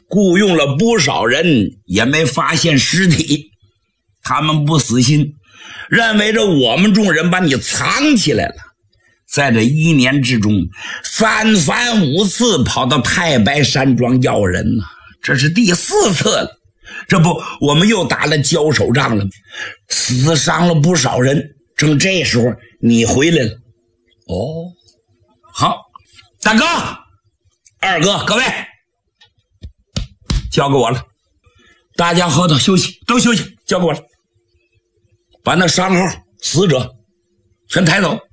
雇佣了不少人，也没发现尸体。他们不死心，认为着我们众人把你藏起来了。在这1年之中，3番5次跑到太白山庄要人呢，这是第4次了。这不，我们又打了交手仗了，死伤了不少人。正这时候，你回来了。哦，好，大哥、二哥，各位，交给我了。大家喝到休息，都休息，交给我了。把那伤号死者全抬走。